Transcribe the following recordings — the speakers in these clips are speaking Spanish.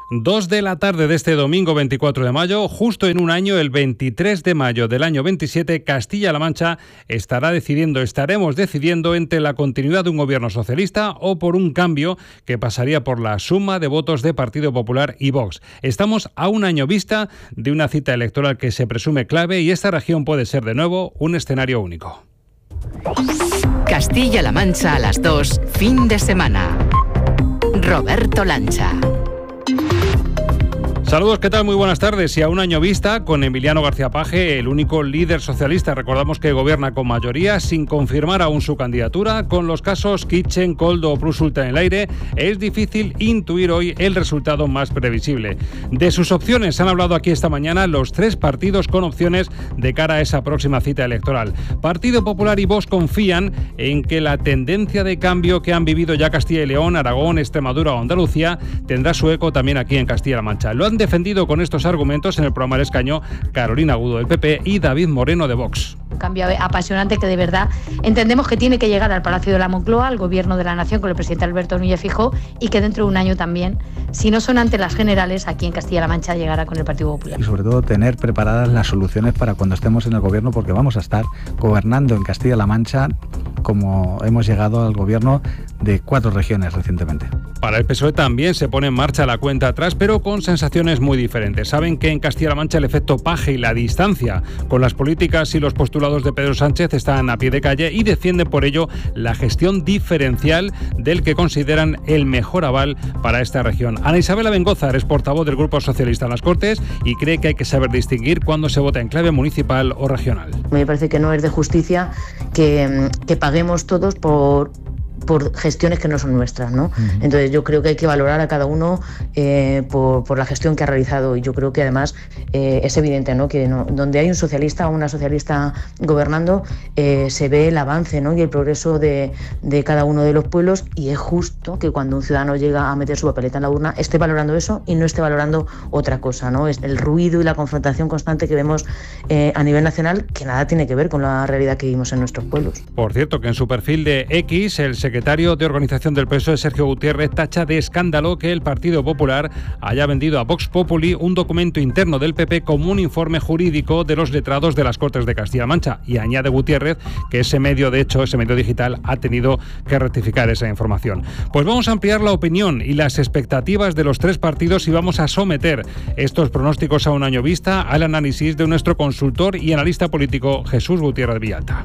2 de la tarde de este domingo 24 de mayo, justo en un año, el 23 de mayo del año 27, Castilla-La Mancha estaremos decidiendo entre la continuidad de un gobierno socialista o por un cambio que pasaría por la suma de votos de Partido Popular y Vox. Estamos a un año vista de una cita electoral que se presume clave y esta región puede ser de nuevo un escenario único. Castilla-La Mancha a las 2, fin de semana. Roberto Lancha. Saludos, ¿qué tal? Muy buenas tardes. Y a un año vista, con Emiliano García Paje, el único líder socialista, recordamos que gobierna con mayoría, sin confirmar aún su candidatura, con los casos Kitchen, Koldo o Plus Ultra en el aire, es difícil intuir hoy el resultado más previsible. De sus opciones han hablado aquí esta mañana los tres partidos con opciones de cara a esa próxima cita electoral. Partido Popular y Vox confían en que la tendencia de cambio que han vivido ya Castilla y León, Aragón, Extremadura o Andalucía tendrá su eco también aquí en Castilla-La Mancha. Lo han defendido con estos argumentos en el programa El Escaño Carolina Agudo del PP y David Moreno de Vox. Un cambio apasionante que de verdad entendemos que tiene que llegar al Palacio de la Moncloa, al Gobierno de la Nación con el presidente Alberto Núñez Feijóo y que dentro de un año también, si no son ante las generales, aquí en Castilla-La Mancha llegará con el Partido Popular. Y sobre todo tener preparadas las soluciones para cuando estemos en el Gobierno, porque vamos a estar gobernando en Castilla-La Mancha como hemos llegado al Gobierno de 4 regiones recientemente. Para el PSOE también se pone en marcha la cuenta atrás, pero con sensaciones muy diferentes. Saben que en Castilla-La Mancha el efecto Paje y la distancia con las políticas y los postulados de Pedro Sánchez están a pie de calle y defienden por ello la gestión diferencial del que consideran el mejor aval para esta región. Ana Isabel Abengózar es portavoz del Grupo Socialista en las Cortes y cree que hay que saber distinguir cuando se vota en clave municipal o regional. Me parece que no es de justicia que paguemos todos por gestiones que no son nuestras, ¿no? Entonces yo creo que hay que valorar a cada uno por la gestión que ha realizado y yo creo que además es evidente, ¿no? Que donde hay un socialista o una socialista gobernando se ve el avance, ¿no? Y el progreso de cada uno de los pueblos y es justo que cuando un ciudadano llega a meter su papeleta en la urna esté valorando eso y no esté valorando otra cosa, ¿no? Es el ruido y la confrontación constante que vemos a nivel nacional que nada tiene que ver con la realidad que vivimos en nuestros pueblos. Por cierto, que en su perfil de X, el secretario de Organización del PSOE, Sergio Gutiérrez, tacha de escándalo que el Partido Popular haya vendido a Vox Populi un documento interno del PP como un informe jurídico de los letrados de las Cortes de Castilla-La Mancha. Y añade Gutiérrez que ese medio digital, ha tenido que rectificar esa información. Pues vamos a ampliar la opinión y las expectativas de los tres partidos y vamos a someter estos pronósticos a un año vista al análisis de nuestro consultor y analista político Jesús Gutiérrez Villalta.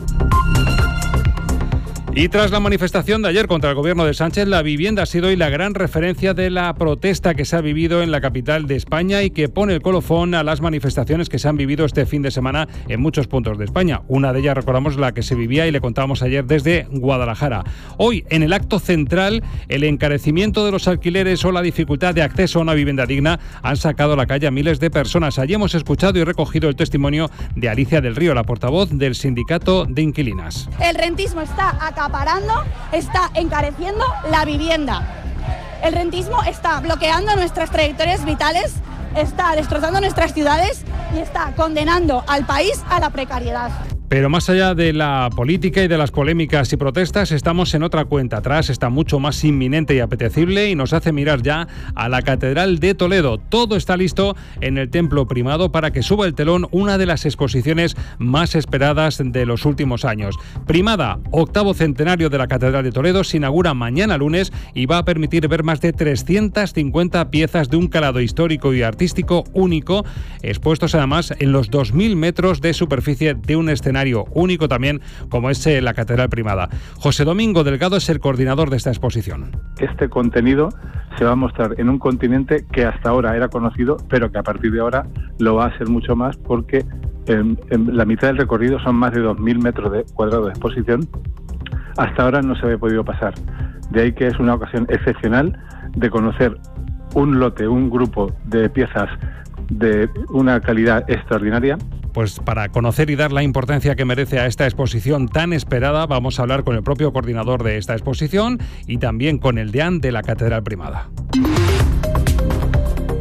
Y tras la manifestación de ayer contra el gobierno de Sánchez, la vivienda ha sido hoy la gran referencia de la protesta que se ha vivido en la capital de España y que pone el colofón a las manifestaciones que se han vivido este fin de semana en muchos puntos de España. Una de ellas, recordamos, la que se vivía y le contábamos ayer desde Guadalajara. Hoy, en el acto central, el encarecimiento de los alquileres o la dificultad de acceso a una vivienda digna han sacado a la calle a miles de personas. Allí hemos escuchado y recogido el testimonio de Alicia del Río, la portavoz del Sindicato de Inquilinas. El rentismo está acaparando, está encareciendo la vivienda. El rentismo está bloqueando nuestras trayectorias vitales, está destrozando nuestras ciudades y está condenando al país a la precariedad. Pero más allá de la política y de las polémicas y protestas, estamos en otra cuenta atrás, está mucho más inminente y apetecible y nos hace mirar ya a la Catedral de Toledo. Todo está listo en el Templo Primado para que suba el telón una de las exposiciones más esperadas de los últimos años. Primada, 8º centenario de la Catedral de Toledo, se inaugura mañana lunes y va a permitir ver más de 350 piezas de un calado histórico y artístico único, expuestos además en los 2.000 metros de superficie de un escenario único también como es la Catedral Primada. José Domingo Delgado es el coordinador de esta exposición. Este contenido se va a mostrar en un continente que hasta ahora era conocido, pero que a partir de ahora lo va a ser mucho más porque en la mitad del recorrido son más de 2.000 metros cuadrados de exposición. Hasta ahora no se había podido pasar. De ahí que es una ocasión excepcional de conocer un lote, un grupo de piezas de una calidad extraordinaria. Pues para conocer y dar la importancia que merece a esta exposición tan esperada, vamos a hablar con el propio coordinador de esta exposición y también con el deán de la Catedral Primada.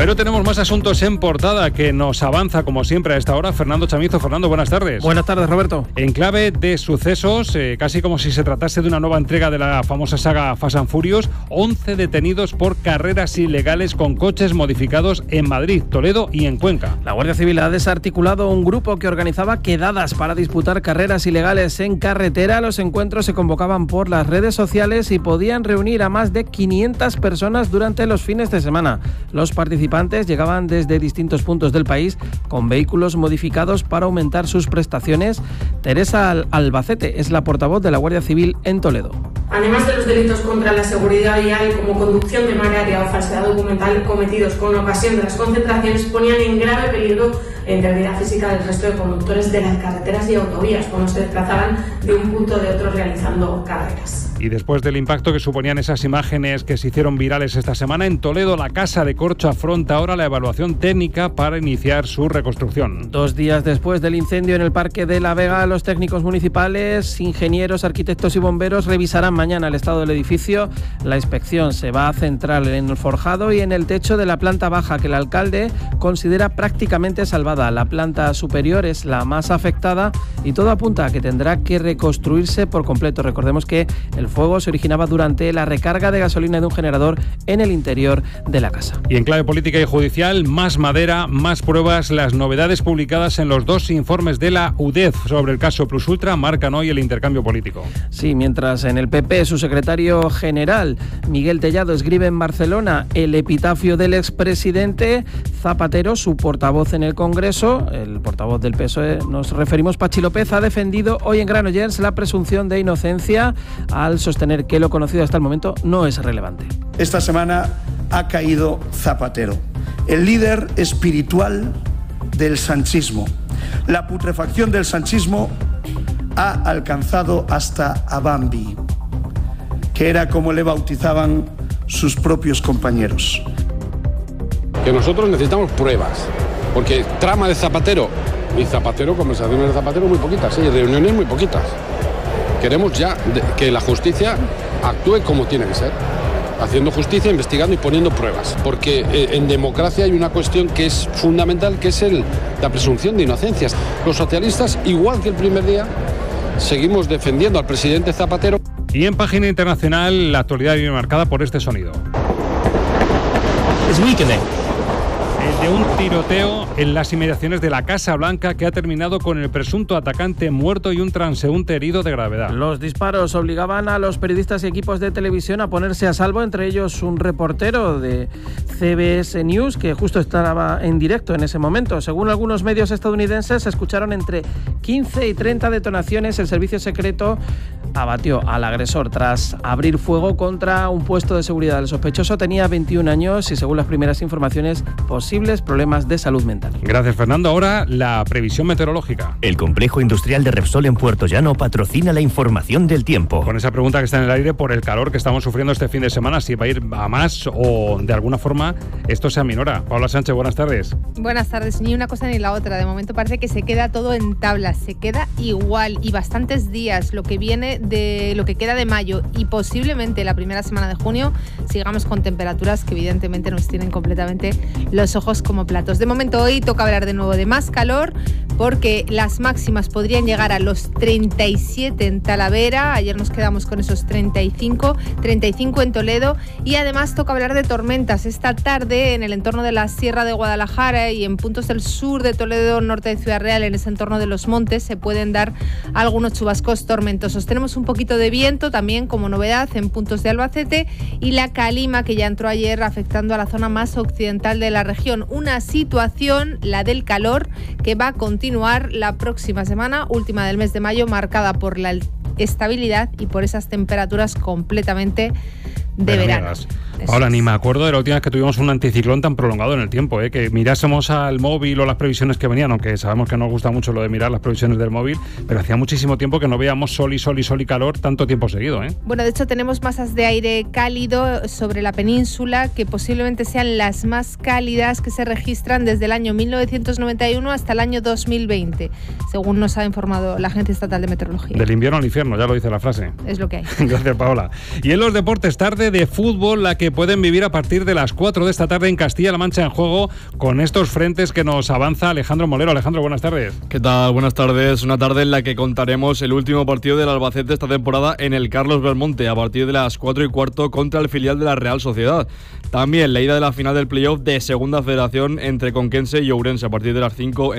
Pero tenemos más asuntos en portada que nos avanza, como siempre, a esta hora Fernando Chamizo. Fernando, buenas tardes. Buenas tardes, Roberto. En clave de sucesos, casi como si se tratase de una nueva entrega de la famosa saga Fast and Furious, 11 detenidos por carreras ilegales con coches modificados en Madrid, Toledo y en Cuenca. La Guardia Civil ha desarticulado un grupo que organizaba quedadas para disputar carreras ilegales en carretera. Los encuentros se convocaban por las redes sociales y podían reunir a más de 500 personas durante los fines de semana. Los participantes llegaban desde distintos puntos del país con vehículos modificados para aumentar sus prestaciones. Teresa Albacete es la portavoz de la Guardia Civil en Toledo. Además de los delitos contra la seguridad vial como conducción de marea o falsedad documental cometidos con ocasión de las concentraciones, ponían en grave peligro la integridad física del resto de conductores de las carreteras y autovías cuando se desplazaban de un punto de otro realizando carreras. Y después del impacto que suponían esas imágenes que se hicieron virales esta semana, en Toledo la Casa de Corcho afronta ahora la evaluación técnica para iniciar su reconstrucción. 2 días después del incendio en el Parque de la Vega, los técnicos municipales, ingenieros, arquitectos y bomberos revisarán mañana el estado del edificio. La inspección se va a centrar en el forjado y en el techo de la planta baja, que el alcalde considera prácticamente salvada. La planta superior es la más afectada y todo apunta a que tendrá que reconstruirse por completo. Recordemos que el fuego se originaba durante la recarga de gasolina de un generador en el interior de la casa. Y en clave política y judicial, más madera, más pruebas. Las novedades publicadas en los 2 informes de la UDEF sobre el caso Plus Ultra marcan hoy el intercambio político. Sí, mientras en el PP su secretario general, Miguel Tellado, escribe en Barcelona el epitafio del expresidente Zapatero, su portavoz en el Congreso, el portavoz del PSOE, nos referimos, Pachi López, ha defendido hoy en Granollers la presunción de inocencia al sostener que lo conocido hasta el momento no es relevante. Esta semana ha caído Zapatero, el líder espiritual del sanchismo. La putrefacción del sanchismo ha alcanzado hasta a Bambi, que era como le bautizaban sus propios compañeros. Que nosotros necesitamos pruebas, porque trama de Zapatero y Zapatero, conversaciones de Zapatero muy poquitas, reuniones muy poquitas. Queremos ya que la justicia actúe como tiene que ser, haciendo justicia, investigando y poniendo pruebas. Porque en democracia hay una cuestión que es fundamental, que es la presunción de inocencia. Los socialistas, igual que el primer día, seguimos defendiendo al presidente Zapatero. Y en página internacional, la actualidad viene marcada por este sonido. El de un tiroteo en las inmediaciones de la Casa Blanca que ha terminado con el presunto atacante muerto y un transeúnte herido de gravedad. Los disparos obligaban a los periodistas y equipos de televisión a ponerse a salvo, entre ellos un reportero de CBS News que justo estaba en directo en ese momento. Según algunos medios estadounidenses, se escucharon entre 15 y 30 detonaciones. El servicio secreto abatió al agresor tras abrir fuego contra un puesto de seguridad. El sospechoso tenía 21 años y, según las primeras informaciones, posibles problemas de salud mental. Gracias, Fernando. Ahora la previsión meteorológica. El complejo industrial de Repsol en Puerto Llano patrocina la información del tiempo. Con esa pregunta que está en el aire por el calor que estamos sufriendo este fin de semana, si va a ir a más o de alguna forma esto se aminora. Paula Sánchez, buenas tardes. Buenas tardes. Ni una cosa ni la otra. De momento parece que se queda todo en tablas, se queda igual y bastantes días. Lo que viene de lo que queda de mayo y posiblemente la primera semana de junio sigamos con temperaturas que evidentemente nos tienen completamente los ojos como platos. De momento hoy toca hablar de nuevo de más calor porque las máximas podrían llegar a los 37 en Talavera. Ayer nos quedamos con esos 35 en Toledo y además toca hablar de tormentas esta tarde en el entorno de la Sierra de Guadalajara y en puntos del sur de Toledo, norte de Ciudad Real, en ese entorno de los montes se pueden dar algunos chubascos tormentosos. Tenemos un poquito de viento también como novedad en puntos de Albacete y la calima que ya entró ayer afectando a la zona más occidental de la región. Una situación, la del calor, que va a continuar la próxima semana, última del mes de mayo, marcada por la estabilidad y por esas temperaturas completamente de verano. Ahora ni me acuerdo de la última vez que tuvimos un anticiclón tan prolongado en el tiempo, que mirásemos al móvil o las previsiones que venían, aunque sabemos que nos gusta mucho lo de mirar las previsiones del móvil, pero hacía muchísimo tiempo que no veíamos sol y calor tanto tiempo seguido. Bueno, de hecho tenemos masas de aire cálido sobre la península que posiblemente sean las más cálidas que se registran desde el año 1991 hasta el año 2020, según nos ha informado la Agencia Estatal de Meteorología. Del invierno al infierno, ya lo dice la frase. Es lo que hay. Gracias, Paola. Y en los deportes, tarde de fútbol, la que se pueden vivir a partir de las 4 de esta tarde en Castilla-La Mancha en juego con estos frentes que nos avanza Alejandro Molero. Alejandro, buenas tardes. ¿Qué tal? Buenas tardes. Una tarde en la que contaremos el último partido del Albacete esta temporada en el Carlos Belmonte a partir de las 4:15 contra el filial de la Real Sociedad. También la ida de la final del playoff de Segunda Federación entre Conquense y Ourense a partir de las 5